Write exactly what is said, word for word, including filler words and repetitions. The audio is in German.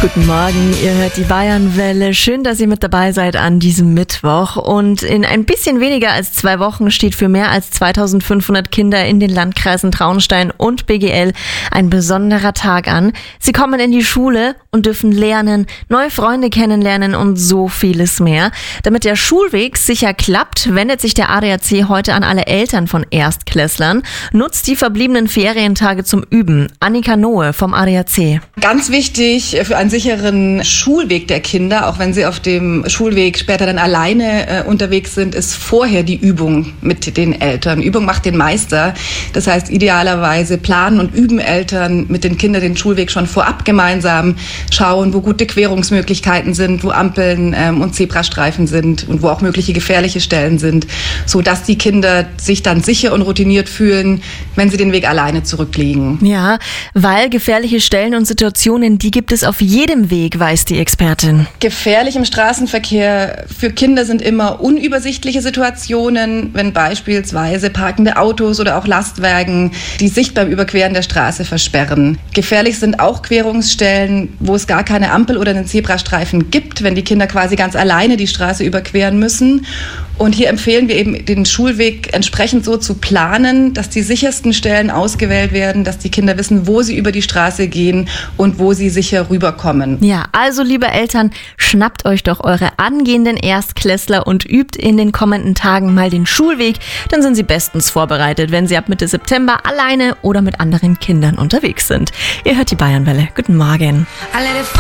Guten Morgen, ihr hört die Bayernwelle. Schön, dass ihr mit dabei seid an diesem Mittwoch. Und in ein bisschen weniger als zwei Wochen steht für mehr als zweitausendfünfhundert Kinder in den Landkreisen Traunstein und B G L ein besonderer Tag an. Sie kommen in die Schule und dürfen lernen, neue Freunde kennenlernen und so vieles mehr. Damit der Schulweg sicher klappt, wendet sich der A D A C heute an alle Eltern von Erstklässlern. Nutzt die verbliebenen Ferientage zum Üben. Annika Nohe vom A D A C. Ganz wichtig für einen sicheren Schulweg der Kinder, auch wenn sie auf dem Schulweg später dann alleine äh, unterwegs sind, ist vorher die Übung mit den Eltern. Übung macht den Meister. Das heißt, idealerweise planen und üben Eltern mit den Kindern den Schulweg schon vorab gemeinsam, schauen, wo gute Querungsmöglichkeiten sind, wo Ampeln ähm, und Zebrastreifen sind und wo auch mögliche gefährliche Stellen sind, sodass die Kinder sich dann sicher und routiniert fühlen, wenn sie den Weg alleine zurücklegen. Ja, weil gefährliche Stellen und Situationen, die gibt es auf jedem Weg, weiß die Expertin. Gefährlich im Straßenverkehr für Kinder sind immer unübersichtliche Situationen, wenn beispielsweise parkende Autos oder auch Lastwagen die Sicht beim Überqueren der Straße versperren. Gefährlich sind auch Querungsstellen, wo es gar keine Ampel oder einen Zebrastreifen gibt, wenn die Kinder quasi ganz alleine die Straße überqueren müssen. Und hier empfehlen wir eben, den Schulweg entsprechend so zu planen, dass die sichersten Stellen ausgewählt werden, dass die Kinder wissen, wo sie über die Straße gehen und wo sie sicher rüberkommen. Ja, also liebe Eltern, schnappt euch doch eure angehenden Erstklässler und übt in den kommenden Tagen mal den Schulweg. Dann sind sie bestens vorbereitet, wenn sie ab Mitte September alleine oder mit anderen Kindern unterwegs sind. Ihr hört die Bayernwelle. Guten Morgen.